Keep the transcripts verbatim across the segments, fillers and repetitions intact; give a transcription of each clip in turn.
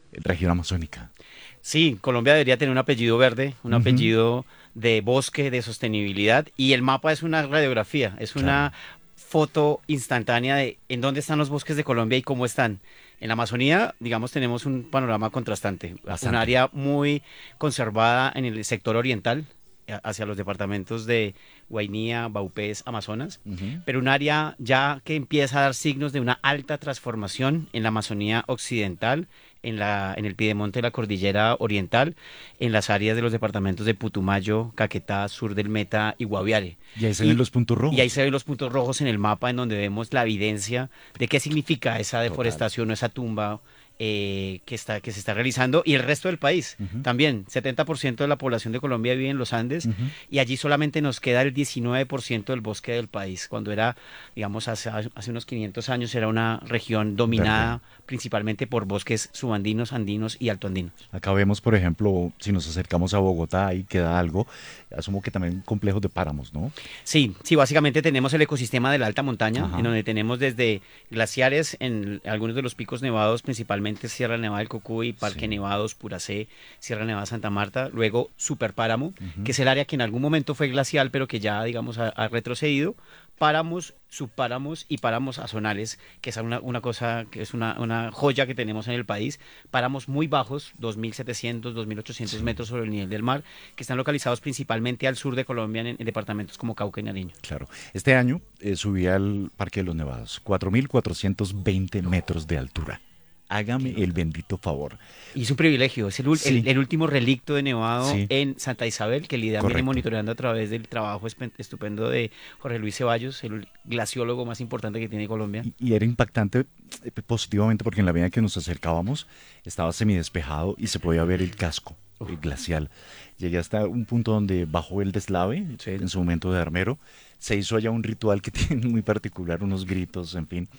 región amazónica. Sí, Colombia debería tener un apellido verde, un Ujú, apellido de bosque, de sostenibilidad, y el mapa es una radiografía, es claro, una foto instantánea de en dónde están los bosques de Colombia y cómo están. En la Amazonía, digamos, tenemos un panorama contrastante, un bastante. área muy conservada en el sector oriental, a- hacia los departamentos de Guainía, Baupés, Amazonas, Ujú. pero un área ya que empieza a dar signos de una alta transformación en la Amazonía occidental, en la, en el piedemonte de la cordillera oriental, en las áreas de los departamentos de Putumayo, Caquetá, sur del Meta y Guaviare. Y ahí se ven Y, los puntos y ahí rojos. se ven los puntos rojos en el mapa en donde vemos la evidencia de qué significa esa Total. deforestación o esa tumba eh, que, está, que se está realizando, y el resto del país. Ujú, También, setenta por ciento de la población de Colombia vive en los Andes, ujú. y allí solamente nos queda el diecinueve por ciento del bosque del país, cuando era, digamos, hace, hace unos quinientos años era una región Verde. dominada principalmente por bosques subandinos, andinos y altoandinos. Acá vemos, por ejemplo, si nos acercamos a Bogotá, ahí queda algo. Asumo que también complejos de páramos, ¿no? Sí, sí, básicamente tenemos el ecosistema de la alta montaña, en Ajá. donde tenemos desde glaciares en algunos de los picos nevados, principalmente Sierra Nevada del Cocuy, Parque Sí. Nevados, Puracé, Sierra Nevada Santa Marta, luego Superpáramo, que Ujú. es el área que en algún momento fue glacial, pero que ya, digamos, ha, ha retrocedido, páramos, subpáramos y páramos azonales, que es una, una cosa, que es una, una joya que tenemos en el país, páramos muy bajos, dos mil setecientos, dos mil ochocientos Sí, metros sobre el nivel del mar, que están localizados principalmente al sur de Colombia, en, en departamentos como Cauca y Nariño. claro. Este año eh, subí al Parque de los Nevados, cuatro mil cuatrocientos veinte metros de altura. Qué Hágame el nota. bendito favor. Y es un privilegio, es el, ul- el- Sí, el último relicto de nevado sí, en Santa Isabel, que el IDEAM viene correcto. monitoreando a través del trabajo espe- estupendo de Jorge Luis Ceballos, el glaciólogo más importante que tiene Colombia. Y, y era impactante eh, positivamente porque en la medida que nos acercábamos estaba semidespejado y se podía ver el casco, el glacial. Llegué hasta un punto donde bajó el deslave, Sí. en su momento de armero. Se hizo allá un ritual que tiene muy particular, unos gritos, en fin.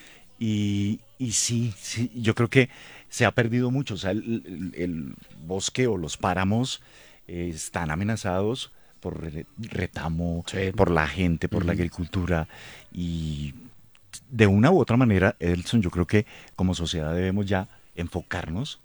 Y, y sí, sí, yo creo que se ha perdido mucho. O sea, el, el- el bosque o los páramos eh, están amenazados por re- retamo, Sí. por la gente, por la Ujú. agricultura. Y de una u otra manera, Edelson, yo creo que como sociedad debemos ya enfocarnos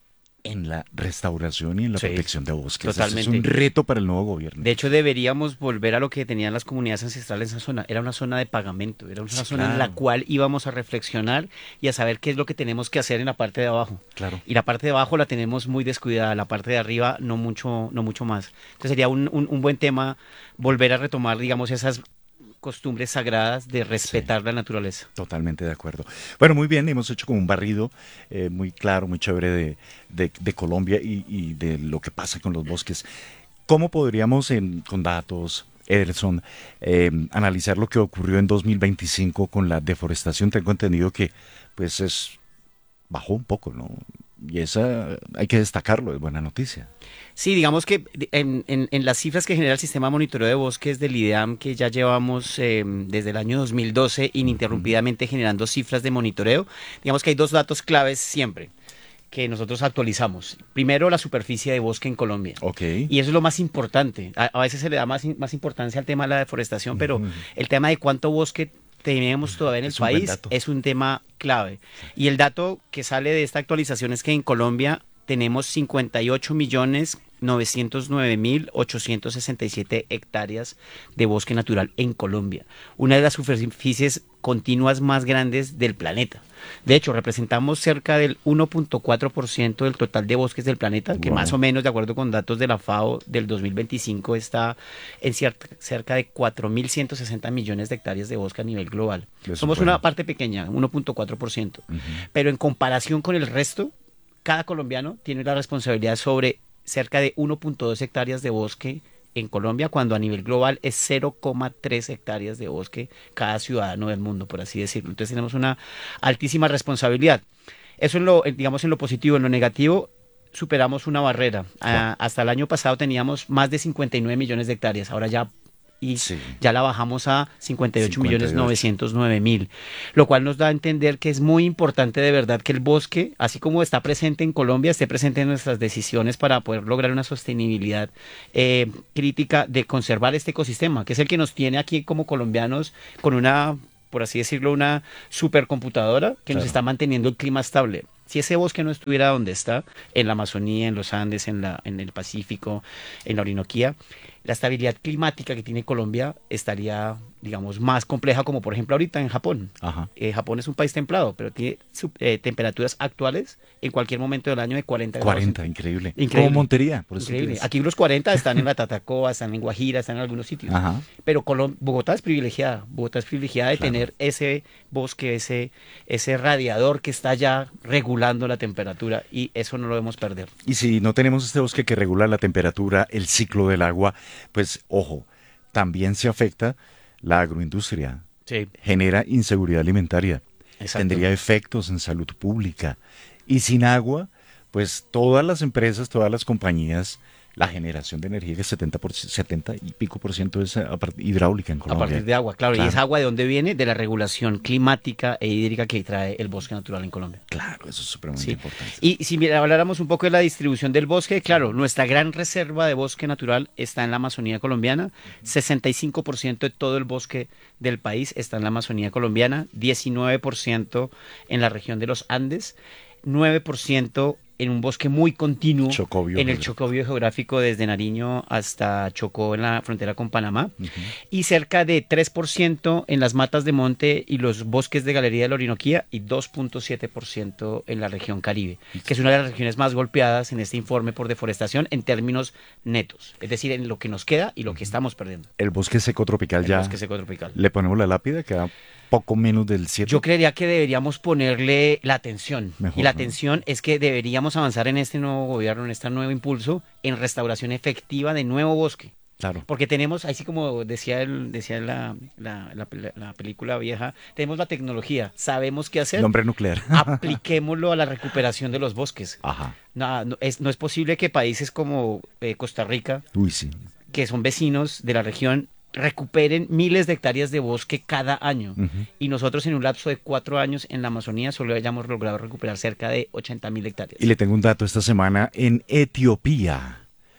en la restauración y en la Sí, protección de bosques. Ese es un totalmente. reto para el nuevo gobierno. De hecho, deberíamos volver a lo que tenían las comunidades ancestrales en esa zona. Era una zona de pagamento, era una Sí, zona en la claro, cual íbamos a reflexionar y a saber qué es lo que tenemos que hacer en la parte de abajo. claro. Y la parte de abajo la tenemos muy descuidada, la parte de arriba no mucho, no mucho más. Entonces sería un, un, un buen tema volver a retomar, digamos, esas costumbres sagradas de Sí. respetar la naturaleza. Totalmente de acuerdo. Bueno, muy bien, hemos hecho como un barrido eh, muy claro, muy chévere de, de- de Colombia y, y de lo que pasa con los bosques. ¿Cómo podríamos, en- con datos, Ederson, eh, analizar lo que ocurrió en dos mil veinticinco con la deforestación? Tengo entendido que pues es bajó un poco, ¿no? Y esa hay que destacarlo, es buena noticia. Sí, digamos que en, en, en las cifras que genera el sistema de monitoreo de bosques del IDEAM, que ya llevamos eh, desde el año dos mil doce Ujú. ininterrumpidamente generando cifras de monitoreo, digamos que hay dos datos claves siempre que nosotros actualizamos. Primero, la superficie de bosque en Colombia. Ok. Y eso es lo más importante. A, a veces se le da más, más importancia al tema de la deforestación, pero Ujú. el tema de cuánto bosque tenemos todavía en el Es un buen país dato. es un tema clave. Y el dato que sale de esta actualización es que en Colombia tenemos cincuenta y ocho millones novecientos nueve mil ochocientos sesenta y siete hectáreas de bosque natural en Colombia, una de las superficies continuas más grandes del planeta. De hecho, representamos cerca del uno punto cuatro por ciento del total de bosques del planeta, que más Wow. o menos, de acuerdo con datos de la FAO del dos mil veinticinco, está en cierta- cerca de cuatro mil ciento sesenta millones de hectáreas de bosque a nivel global. Eso es Somos una bueno. parte pequeña, uno punto cuatro por ciento. Ujú. Pero en comparación con el resto, cada colombiano tiene la responsabilidad sobre cerca de uno punto dos hectáreas de bosque en Colombia, cuando a nivel global es cero coma tres hectáreas de bosque cada ciudadano del mundo, por así decirlo. Entonces tenemos una altísima responsabilidad. Eso en lo, digamos, en lo positivo. En lo negativo, superamos una barrera. Wow. Ah, hasta el año pasado teníamos más de cincuenta y nueve millones de hectáreas. Ahora ya y Sí. ya la bajamos a cincuenta y ocho millones cincuenta y ocho. novecientos nueve mil, lo cual nos da a entender que es muy importante de verdad que el bosque, así como está presente en Colombia, esté presente en nuestras decisiones para poder lograr una sostenibilidad eh, crítica de conservar este ecosistema, que es el que nos tiene aquí como colombianos con una, por así decirlo, una supercomputadora que nos Claro. está manteniendo el clima estable. Si ese bosque no estuviera donde está, en la Amazonía, en los Andes, en la, en el Pacífico, en la Orinoquía, la estabilidad climática que tiene Colombia estaría, digamos, más compleja, como por ejemplo ahorita en Japón. Ajá. Eh, Japón es un país templado, pero tiene sub- eh, temperaturas actuales en cualquier momento del año de cuarenta grados. cuarenta, increíble. Increíble. Como Montería, por eso Increíble. tienes. Aquí los cuarenta están en la Tatacoa, están en Guajira, están en algunos sitios. Ajá. Pero Colom- Bogotá es privilegiada. Bogotá es privilegiada de Claro. tener ese bosque, ese, ese radiador que está ya regulando la temperatura y eso no lo debemos perder. Y si no tenemos este bosque que regula la temperatura, el ciclo del agua, pues ojo, también se afecta la agroindustria. Sí, Genera inseguridad alimentaria. exacto. Tendría efectos en salud pública. Y sin agua, pues todas las empresas, todas las compañías, la generación de energía, que es setenta, por, setenta y pico por ciento es a part- hidráulica en A Colombia. partir de agua, claro. Claro. ¿Y esa agua de dónde viene? De la regulación climática e hídrica que trae el bosque natural en Colombia. Claro, eso es supremamente Sí. importante. Y si mira, habláramos un poco de la distribución del bosque, claro, nuestra gran reserva de bosque natural está en la Amazonía colombiana. sesenta y cinco por ciento de todo el bosque del país está en la Amazonía colombiana, diecinueve por ciento en la región de los Andes, nueve por ciento en un bosque muy continuo Chocó en el biogeográfico. Chocó biogeográfico desde Nariño hasta Chocó en la frontera con Panamá Ujú. y cerca de tres por ciento en las matas de monte y los bosques de galería de la Orinoquía y dos punto siete por ciento en la región Caribe, que es una de las regiones más golpeadas en este informe por deforestación en términos netos, es decir, en lo que nos queda y lo que estamos perdiendo. El bosque seco tropical El ya bosque seco tropical. le ponemos la lápida, queda poco menos del siete. Yo creería que deberíamos ponerle la atención. Mejor, y la ¿no? atención es que deberíamos avanzar en este nuevo gobierno, en este nuevo impulso, en restauración efectiva de nuevo bosque. Claro. Porque tenemos, así como decía el, decía la, la, la, la- la película vieja, tenemos la tecnología, sabemos qué hacer, El hombre nuclear. apliquémoslo a la recuperación de los bosques. Ajá. No, no es, no es posible que países como eh, Costa Rica, Uy, sí. que son vecinos de la región, recuperen miles de hectáreas de bosque cada año. Ujú. Y nosotros en un lapso de cuatro años en la Amazonía solo hayamos logrado recuperar cerca de ochenta mil hectáreas. Y le tengo un dato esta semana. En Etiopía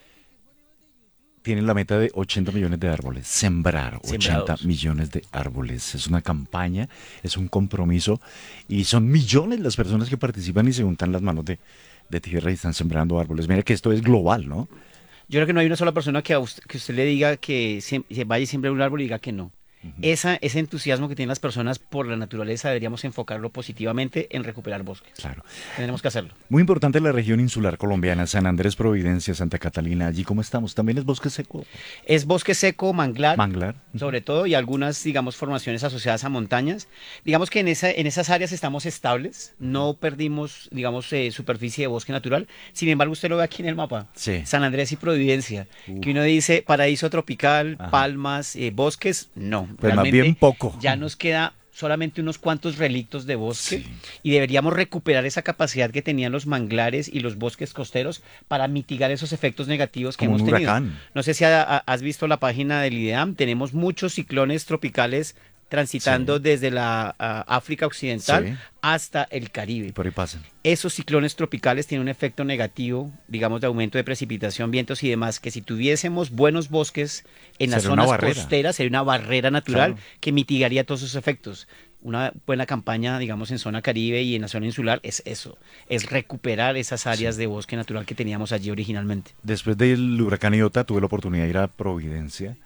tienen la meta de ochenta millones de árboles. Sembrar ochenta Sembrados. millones de árboles. Es una campaña, es un compromiso. Y son millones las personas que participan y se juntan las manos de, de tierra y están sembrando árboles. Mira que esto es global, ¿no? Yo creo que no hay una sola persona que, a usted, que usted le diga que se, se vaya y siembre un árbol y diga que no. Esa, ese entusiasmo que tienen las personas por la naturaleza deberíamos enfocarlo positivamente en recuperar bosques. Claro. Tenemos que hacerlo. Muy importante la región insular colombiana, San Andrés, Providencia, Santa Catalina. Allí, ¿cómo estamos? También es bosque seco. Es bosque seco, manglar, Manglar. sobre todo, y algunas, digamos, formaciones asociadas a montañas. Digamos que en, esa, en esas áreas estamos estables, no perdimos, digamos, eh, superficie de bosque natural. Sin embargo, usted lo ve aquí en el mapa. Sí. San Andrés y Providencia, Uf. que uno dice paraíso tropical, Ajá. palmas, eh, bosques, no. Pues más Realmente bien poco. Ya nos queda solamente unos cuantos relictos de bosque Sí. y deberíamos recuperar esa capacidad que tenían los manglares y los bosques costeros para mitigar esos efectos negativos que Como hemos un tenido. huracán. No sé si ha- ha- has visto la página del IDEAM, tenemos muchos ciclones tropicales transitando Sí. desde la ah, África Occidental Sí. hasta el Caribe. Y por ahí pasan. Esos ciclones tropicales tienen un efecto negativo, digamos, de aumento de precipitación, vientos y demás, que si tuviésemos buenos bosques en las Sería una zonas barrera. costeras, sería una barrera natural Claro. que mitigaría todos esos efectos. Una buena campaña, digamos, en zona Caribe y en la zona insular es eso, es recuperar esas áreas Sí. de bosque natural que teníamos allí originalmente. Después del huracán Iota tuve la oportunidad de ir a Providencia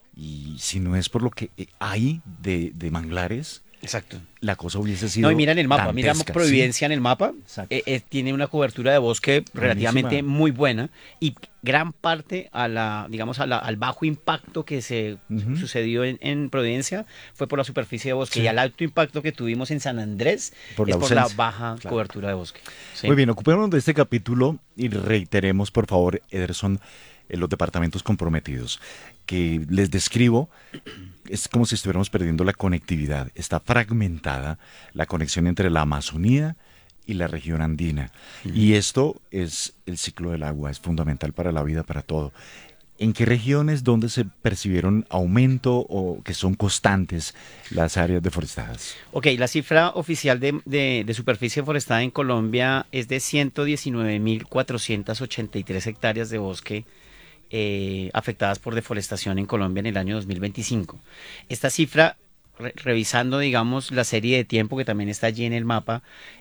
y si no es por lo que eh, hay de, de manglares, Exacto. la cosa hubiese sido No, y mira en el mapa, mira dantesca, Providencia en el mapa, Exacto. eh, eh, tiene una cobertura de bosque relativamente Buenísima. muy buena y gran parte a la, digamos, a la- al bajo impacto que se Ujú. sucedió en, en Providencia fue por la superficie de bosque Sí. y al alto impacto que tuvimos en San Andrés Por es la por la ausencia. baja Claro. cobertura de bosque. Sí. Muy bien, ocupémonos de este capítulo y reiteremos, por favor, Ederson, eh, los departamentos comprometidos, que les describo, es como si estuviéramos perdiendo la conectividad. Está fragmentada la conexión entre la Amazonía y la región andina. Y esto es el ciclo del agua, es fundamental para la vida, para todo. ¿En qué regiones donde se percibieron aumento o que son constantes las áreas deforestadas? Ok, la cifra oficial de, de- de superficie forestada en Colombia es de ciento diecinueve mil cuatrocientas ochenta y tres hectáreas de bosque eh, afectadas por deforestación en Colombia en el año dos mil veinticinco. Esta cifra, re- revisando, digamos, la serie de tiempo que también está allí en el mapa,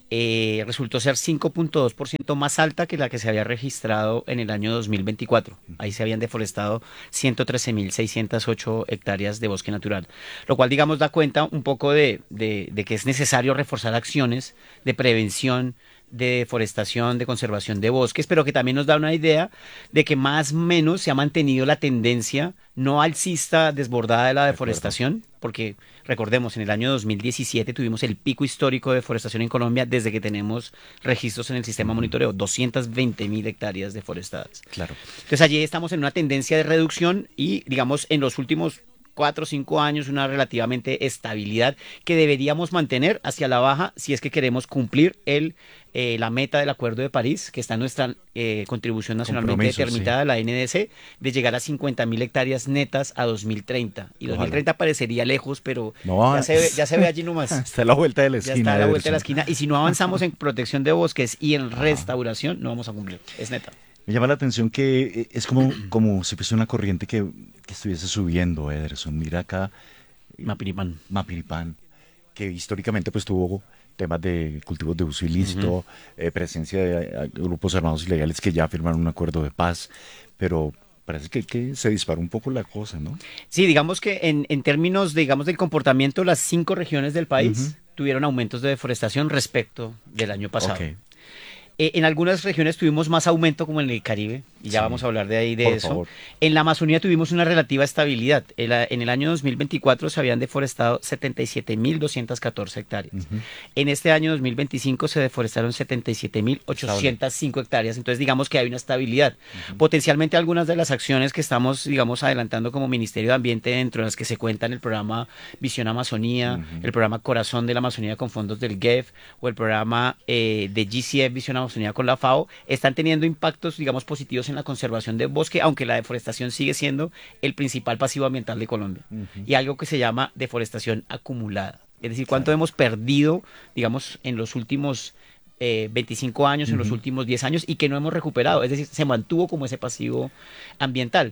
eh, resultó ser cinco punto dos por ciento más alta que la que se había registrado en el año dos mil veinticuatro. Ahí se habían deforestado ciento trece mil seiscientas ocho hectáreas de bosque natural, lo cual, digamos, da cuenta un poco de, de, de que es necesario reforzar acciones de prevención, de deforestación, de conservación de bosques, pero que también nos da una idea de que más o menos se ha mantenido la tendencia no alcista desbordada de la De deforestación, porque recordemos, en el año dos mil diecisiete tuvimos el pico histórico de deforestación en Colombia desde que tenemos registros en el sistema monitoreo, doscientas veinte mil hectáreas deforestadas. Claro. Entonces allí estamos en una tendencia de reducción y, digamos, en los últimos cuatro o cinco años una relativamente estabilidad que deberíamos mantener hacia la baja si es que queremos cumplir el eh, la meta del Acuerdo de París, que está en nuestra eh, contribución nacionalmente Compromiso, determinada, sí. la N D C, de llegar a cincuenta mil hectáreas netas a dos mil treinta. Y dos mil treinta Ojalá. parecería lejos, pero No, ya, se ve, ya se ve allí nomás. Está a la vuelta de la Ya esquina. está a la vuelta de la Ederson. esquina. Y si no avanzamos en protección de bosques y en restauración, no vamos a cumplir. Es neta. Me llama la atención que eh, es como, como si fuese una corriente que, que estuviese subiendo, Ederson. Mira acá, Mapiripán. Mapiripán, que históricamente pues tuvo temas de cultivos de uso ilícito, eh, presencia de eh, grupos armados ilegales que ya firmaron un acuerdo de paz, pero parece que, que se disparó un poco la cosa, ¿no? Sí, digamos que en, en términos, digamos, del comportamiento, las cinco regiones del país Ujú. tuvieron aumentos de deforestación respecto del año pasado. Ok. Eh, en algunas regiones tuvimos más aumento, como en el Caribe, y ya Sí. vamos a hablar de ahí de Por eso. favor. En la Amazonía tuvimos una relativa estabilidad. En, la- en el año dos mil veinticuatro se habían deforestado setenta y siete mil doscientas catorce hectáreas. Ujú. En este año dos mil veinticinco se deforestaron setenta y siete mil ochocientas cinco hectáreas. Entonces, digamos que hay una estabilidad. Potencialmente algunas de las acciones que estamos, digamos, adelantando como Ministerio de Ambiente, dentro de las que se cuentan el programa Visión Amazonía, Ujú. el programa Corazón de la Amazonía con fondos del G E F o el programa eh, de G C F Visión Amazonía con la FAO, están teniendo impactos, digamos, positivos en la conservación del bosque, aunque la deforestación sigue siendo el principal pasivo ambiental de Colombia. Ujú. Y algo que se llama deforestación acumulada. Es decir, cuánto Claro. hemos perdido, digamos, en los últimos eh, veinticinco años, en los Ujú. últimos diez años, y que no hemos recuperado. Es decir, se mantuvo como ese pasivo ambiental.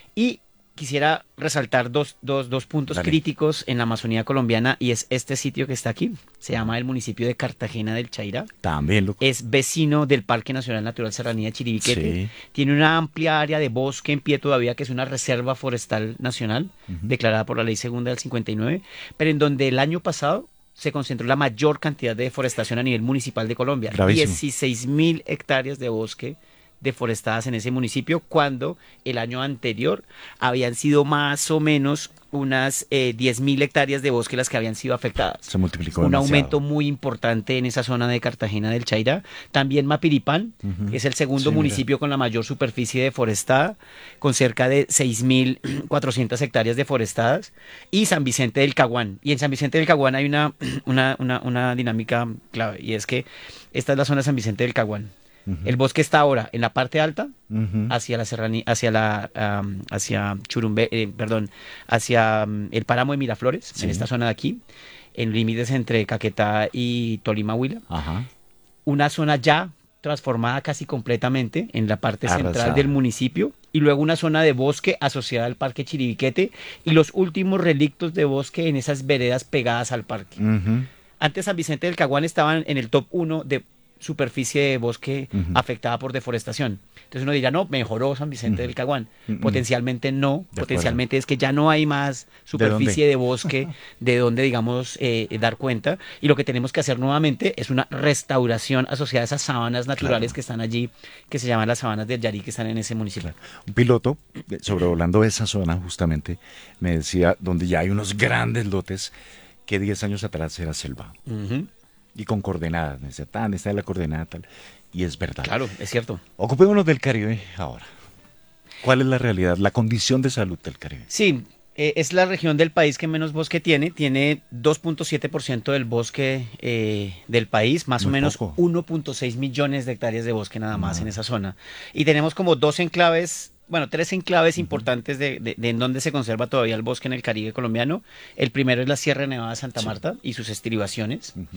Y quisiera resaltar dos, dos, dos puntos Dale. críticos en la Amazonía colombiana, y es este sitio que está aquí. Se llama el municipio de Cartagena del Chairá. También lo... Es vecino del Parque Nacional Natural Serranía de Chiribiquete. Sí. Tiene una amplia área de bosque en pie todavía, que es una reserva forestal nacional, Ujú. declarada por la Ley Segunda del cincuenta y nueve, pero en donde el año pasado se concentró la mayor cantidad de deforestación a nivel municipal de Colombia. Gravísimo. dieciséis mil hectáreas de bosque deforestadas en ese municipio, cuando el año anterior habían sido más o menos unas eh, diez mil hectáreas de bosque las que habían sido afectadas. Se multiplicó Un demasiado. aumento muy importante en esa zona de Cartagena del Chairá. También Mapiripán, Ujú. que es el segundo Sí, mira. municipio con la mayor superficie deforestada, con cerca de seis mil cuatrocientas hectáreas deforestadas. Y San Vicente del Caguán. Y en San Vicente del Caguán hay una, una, una, una dinámica clave, y es que esta es la zona de San Vicente del Caguán. Ujú. El bosque está ahora en la parte alta, Ujú. hacia la serranía, hacia la, am, hacia Churumbe, eh, perdón, hacia mm, el páramo de Miraflores, Sí. en esta zona de aquí, en límites entre Caquetá y Tolima, Huila. Ajá. Una zona ya transformada casi completamente en la parte central Arrasada. del municipio, y luego una zona de bosque asociada al Parque Chiribiquete, y los últimos relictos de bosque en esas veredas pegadas al parque. Ujú. Antes San Vicente del Caguán estaban en el top uno de superficie de bosque Ujú. afectada por deforestación. Entonces uno dirá, no, mejoró San Vicente Ujú. del Caguán. Ujú. Potencialmente no, De potencialmente es que ya no hay más superficie dónde? de bosque de donde, digamos, eh, dar cuenta. Y lo que tenemos que hacer nuevamente es una restauración asociada a esas sabanas naturales Claro. que están allí, que se llaman las sabanas del Yarí, que están en ese municipio. Un piloto, eh, sobrevolando esa zona justamente, me decía, donde ya hay unos grandes lotes, que diez años atrás era selva. Ujú. Y con coordenadas. Me decía, tan, esta es la coordenada tal. Y es verdad. Claro, es cierto. Ocupémonos del Caribe ahora. ¿Cuál es la realidad, la condición de salud del Caribe? Sí, eh, es la región del país que menos bosque tiene. Tiene dos punto siete por ciento del bosque eh, del país, más o Muy menos poco. uno punto seis millones de hectáreas de bosque nada más Ah. en esa zona. Y tenemos como dos enclaves, bueno, tres enclaves importantes de, de- de en donde se conserva todavía el bosque en el Caribe colombiano. El primero es la Sierra Nevada de Santa Sí. Marta y sus estribaciones. Ujú.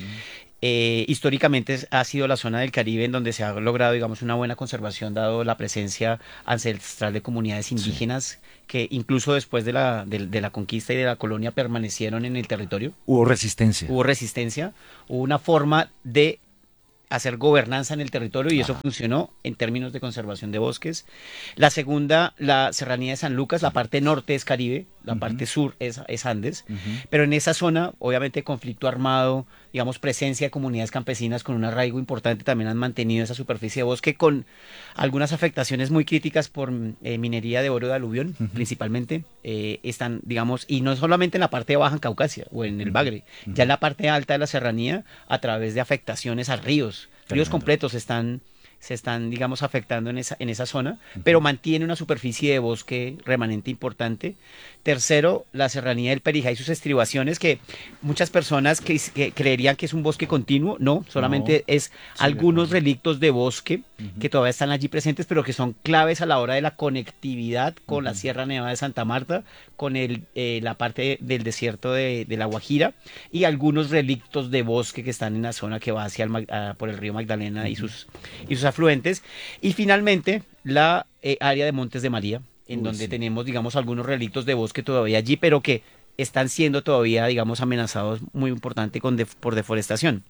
Eh, históricamente es- ha sido la zona del Caribe en donde se ha logrado, digamos, una buena conservación, dado la presencia ancestral de comunidades indígenas que incluso después de la, de, de la conquista y de la colonia permanecieron en el territorio. Hubo resistencia. Hubo resistencia, hubo una forma de hacer gobernanza en el territorio y eso funcionó en términos de conservación de bosques. La segunda, la serranía de San Lucas, la parte norte es Caribe, la uh-huh. parte sur es, es Andes, uh-huh. pero en esa zona, obviamente, conflicto armado, digamos, presencia de comunidades campesinas con un arraigo importante también han mantenido esa superficie de bosque con algunas afectaciones muy críticas por eh, minería de oro de aluvión, uh-huh. principalmente, eh, están, digamos, y no solamente en la parte de Baja Caucasia o en el Bagre, uh-huh. ya en la parte alta de la serranía, a través de afectaciones a ríos, ríos completos están, se están, digamos, afectando en esa, en esa zona, uh-huh. pero mantiene una superficie de bosque remanente importante. Tercero, la serranía del Perijá y sus estribaciones, que muchas personas que, que creerían que es un bosque continuo, no, solamente no, es sí, algunos de relictos de bosque uh-huh. que todavía están allí presentes, pero que son claves a la hora de la conectividad con uh-huh. la Sierra Nevada de Santa Marta, con el, eh, la parte del desierto de, de La Guajira, y algunos relictos de bosque que están en la zona que va hacia el, uh, por el río Magdalena uh-huh. y, sus, y sus afluentes. Y finalmente, la eh, área de Montes de María, en Uy, donde sí. tenemos, digamos, algunos relictos de bosque todavía allí, pero que están siendo todavía, digamos, amenazados muy importante con def- por deforestación.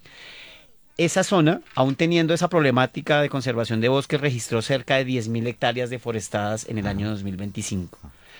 Esa zona, aún teniendo esa problemática de conservación de bosques, registró cerca de diez mil hectáreas deforestadas en el año dos mil veinticinco.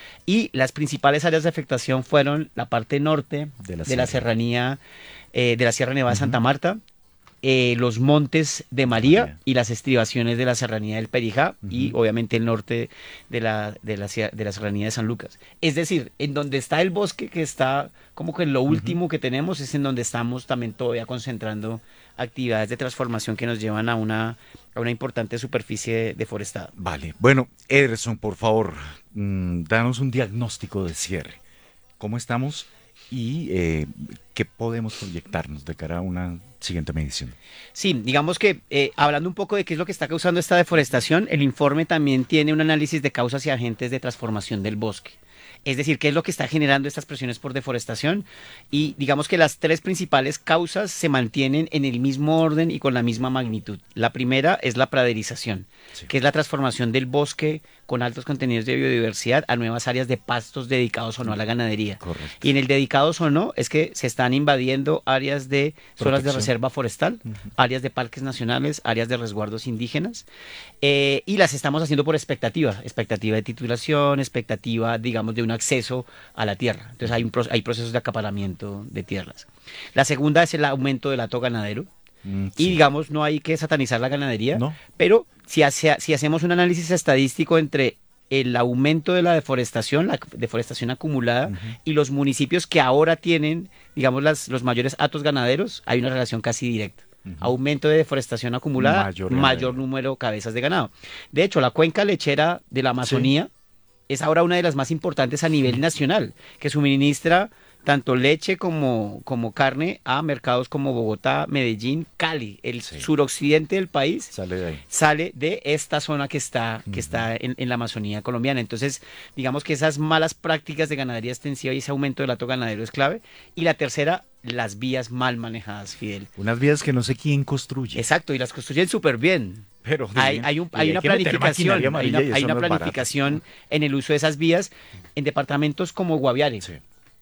Y las principales áreas de afectación fueron la parte norte de la, de la serranía, eh, de la Sierra Nevada de uh-huh. Santa Marta, Eh, los montes de María, María y las estribaciones de la serranía del Perijá uh-huh. y obviamente el norte de la, de, la, de la serranía de San Lucas. Es decir, en donde está el bosque, que está como que lo último uh-huh. que tenemos, es en donde estamos también todavía concentrando actividades de transformación que nos llevan a una, a una importante superficie deforestada. Vale, bueno, Ederson, por favor, mmm, danos un diagnóstico de cierre. ¿Cómo estamos? Y eh, qué podemos proyectarnos de cara a una siguiente medición. Sí, digamos que eh, hablando un poco de qué es lo que está causando esta deforestación, el informe también tiene un análisis de causas y agentes de transformación del bosque. Es decir, qué es lo que está generando estas presiones por deforestación, y digamos que las tres principales causas se mantienen en el mismo orden y con la misma magnitud. La primera es la praderización, sí. que es la transformación del bosque con altos contenidos de biodiversidad a nuevas áreas de pastos dedicados o no a la ganadería. Correcto. Y en el dedicados o no es que se están invadiendo áreas de zonas de reserva forestal, uh-huh. áreas de parques nacionales, áreas de resguardos indígenas, eh, y las estamos haciendo por expectativa, expectativa de titulación, expectativa, digamos, de un acceso a la tierra. Entonces hay, un, hay procesos de acaparamiento de tierras. La segunda es el aumento del hato ganadero. Mm, sí. Y digamos, no hay que satanizar la ganadería, ¿no? Pero si, hace, si hacemos un análisis estadístico entre el aumento de la deforestación, la deforestación acumulada, uh-huh. y los municipios que ahora tienen, digamos, las, los mayores hatos ganaderos, hay una relación casi directa. Uh-huh. Aumento de deforestación acumulada, mayor, mayor número de cabezas de ganado. De hecho, la cuenca lechera de la Amazonía sí. es ahora una de las más importantes a nivel nacional, que suministra tanto leche como, como carne a mercados como Bogotá, Medellín, Cali. El sí. suroccidente del país sale de, ahí. sale de esta zona que está, uh-huh. que está en, en la Amazonía colombiana. Entonces, digamos que esas malas prácticas de ganadería extensiva y ese aumento del hato ganadero es clave. Y la tercera, las vías mal manejadas, Fidel. Unas vías que no sé quién construye. Exacto, y las construyen súper bien. Pero hay, hay, un, hay, hay una planificación, hay una, hay una no planificación en el uso de esas vías en departamentos como Guaviare. Sí.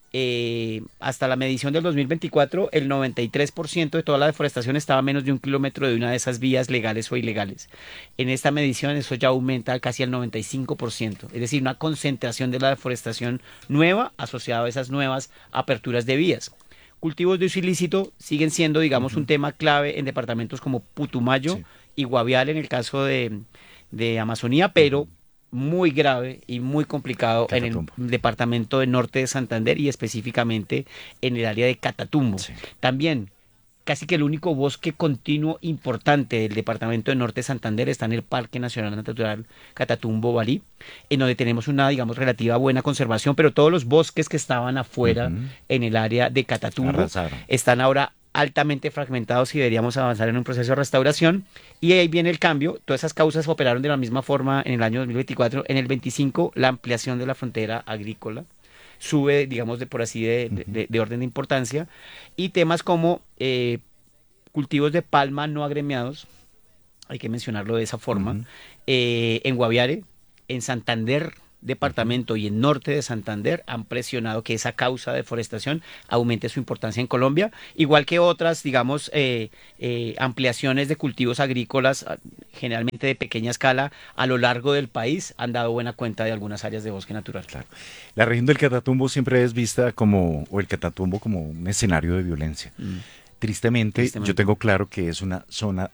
Eh, hasta la medición del dos mil veinticuatro, el noventa y tres por ciento de toda la deforestación estaba a menos de un kilómetro de una de esas vías legales o ilegales. En esta medición eso ya aumenta casi al noventa y cinco por ciento, es decir, una concentración de la deforestación nueva asociada a esas nuevas aperturas de vías. Cultivos de uso ilícito siguen siendo, digamos, uh-huh. un tema clave en departamentos como Putumayo sí. y Guaviare en el caso de, de Amazonía, pero muy grave y muy complicado Catatumbo. En el departamento del norte de Santander y específicamente en el área de Catatumbo. Sí. También, casi que el único bosque continuo importante del departamento del norte de Santander está en el Parque Nacional Natural Catatumbo-Balí, en donde tenemos una, digamos, relativa buena conservación, pero todos los bosques que estaban afuera uh-huh. en el área de Catatumbo Arrasaron. Están ahora altamente fragmentados y deberíamos avanzar en un proceso de restauración. Y ahí viene el cambio. Todas esas causas operaron de la misma forma en el año dos mil veinticuatro. En el veinticinco, la ampliación de la frontera agrícola sube, digamos, de por así de, uh-huh. de, de orden de importancia. Y temas como eh, cultivos de palma no agremiados, hay que mencionarlo de esa forma, uh-huh. eh, en Guaviare, en Santander, departamento y el norte de Santander han presionado que esa causa de deforestación aumente su importancia en Colombia, igual que otras, digamos, eh, eh, ampliaciones de cultivos agrícolas, generalmente de pequeña escala, a lo largo del país, han dado buena cuenta de algunas áreas de bosque natural. Claro. La región del Catatumbo siempre es vista como, o el Catatumbo como un escenario de violencia. Mm. Tristemente, Tristemente, yo tengo claro que es una zona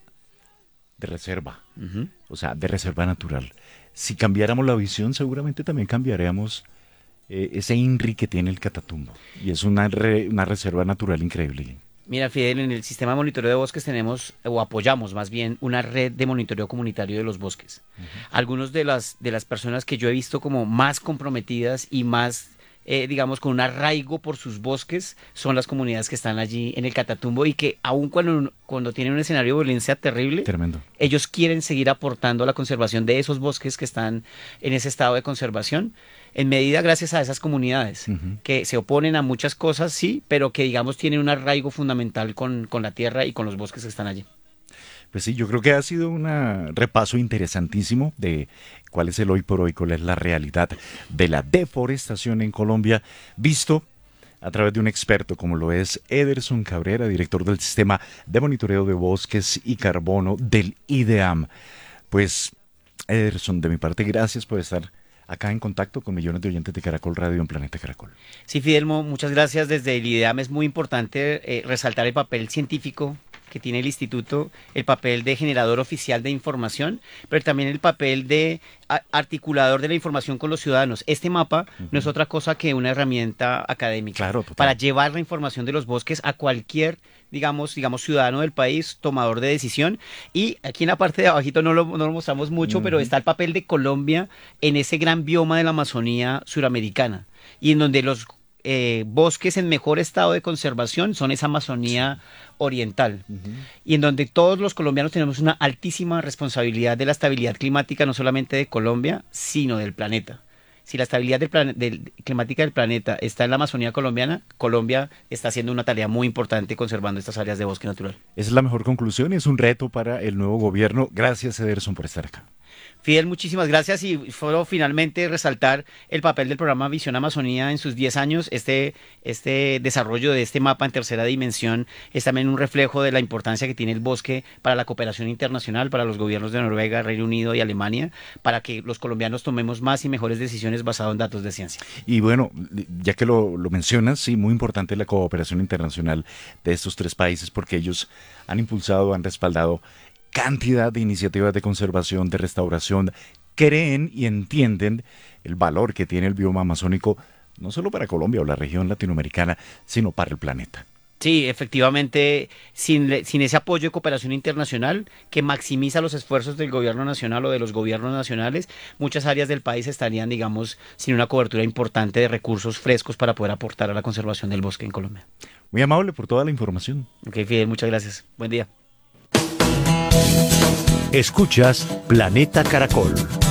de reserva, uh-huh. o sea, de reserva natural. Si cambiáramos la visión, seguramente también cambiaríamos eh, ese INRI que tiene el Catatumbo. Y es una, re, una reserva natural increíble. Mira, Fidel, en el sistema de monitoreo de bosques tenemos, o apoyamos más bien, una red de monitoreo comunitario de los bosques. Uh-huh. Algunos de las, de las personas que yo he visto como más comprometidas y más, eh, digamos, con un arraigo por sus bosques, son las comunidades que están allí en el Catatumbo y que aun cuando, cuando tienen un escenario de violencia terrible, Tremendo. ellos quieren seguir aportando a la conservación de esos bosques que están en ese estado de conservación, en medida gracias a esas comunidades, uh-huh. que se oponen a muchas cosas, sí, pero que digamos tienen un arraigo fundamental con, con la tierra y con los bosques que están allí. Pues sí, yo creo que ha sido un repaso interesantísimo de cuál es el hoy por hoy, cuál es la realidad de la deforestación en Colombia, visto a través de un experto como lo es Ederson Cabrera, director del Sistema de Monitoreo de Bosques y Carbono del IDEAM. Pues, Ederson, de mi parte, gracias por estar acá en contacto con millones de oyentes de Caracol Radio en Planeta Caracol. Sí, Fidelmo, muchas gracias. Desde el IDEAM es muy importante eh, resaltar el papel científico que tiene el instituto, el papel de generador oficial de información, pero también el papel de articulador de la información con los ciudadanos. Este mapa uh-huh. no es otra cosa que una herramienta académica claro, para llevar la información de los bosques a cualquier, digamos, digamos ciudadano del país, tomador de decisión. Y aquí en la parte de abajito no lo, no lo mostramos mucho, uh-huh. pero está el papel de Colombia en ese gran bioma de la Amazonía suramericana y en donde los Eh, bosques en mejor estado de conservación son esa Amazonía oriental, uh-huh. y en donde todos los colombianos tenemos una altísima responsabilidad de la estabilidad climática, no solamente de Colombia, sino del planeta. Si la estabilidad del plan- del, climática del planeta está en la Amazonía colombiana, Colombia está haciendo una tarea muy importante conservando estas áreas de bosque natural. Esa es la mejor conclusión y es un reto para el nuevo gobierno. Gracias, Ederson, por estar acá. Fidel, muchísimas gracias y solo finalmente resaltar el papel del programa Visión Amazonía en sus diez años. Este, este desarrollo de este mapa en tercera dimensión es también un reflejo de la importancia que tiene el bosque para la cooperación internacional, para los gobiernos de Noruega, Reino Unido y Alemania, para que los colombianos tomemos más y mejores decisiones basadas en datos de ciencia. Y bueno, ya que lo, lo mencionas, sí, muy importante la cooperación internacional de estos tres países porque ellos han impulsado, han respaldado cantidad de iniciativas de conservación, de restauración, creen y entienden el valor que tiene el bioma amazónico, no solo para Colombia o la región latinoamericana, sino para el planeta. Sí, efectivamente, sin, sin ese apoyo de cooperación internacional que maximiza los esfuerzos del gobierno nacional o de los gobiernos nacionales, muchas áreas del país estarían, digamos, sin una cobertura importante de recursos frescos para poder aportar a la conservación del bosque en Colombia. Muy amable por toda la información. Ok, Fidel, muchas gracias. Buen día. Escuchas Planeta Caracol.